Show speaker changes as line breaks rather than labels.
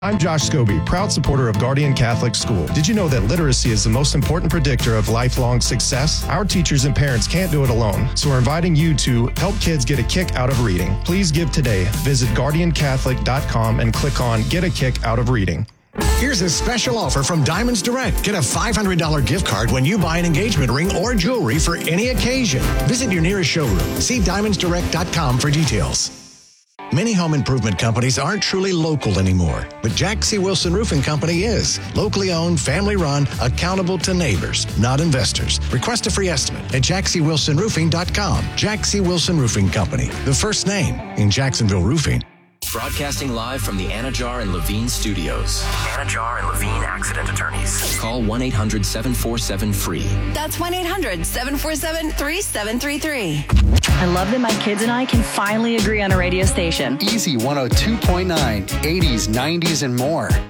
I'm Josh Scobie, proud supporter of Guardian Catholic School. Did you know that literacy is the most important predictor of lifelong success? Our teachers and parents can't do it alone, so we're inviting you to help kids get a kick out of reading. Please give today. Visit guardiancatholic.com and click on Get a Kick Out of Reading.
Here's a special offer from Diamonds Direct. Get a $500 gift card when you buy an engagement ring or jewelry for any occasion. Visit your nearest showroom. See diamondsdirect.com for details. Many home improvement companies aren't truly local anymore, but Jack C. Wilson Roofing Company is. Locally owned, family run, accountable to neighbors, not investors. Request a free estimate at jackcwilsonroofing.com. Jack C. Wilson Roofing Company, the first name in Jacksonville roofing.
Broadcasting live from the Anajar and Levine studios. Anajar and Levine Accident Attorneys. Call 1-800-747-FREE.
That's 1-800-747-3733.
I love that my kids and I can finally agree on a radio station.
Easy 102.9, 80s, 90s, and more.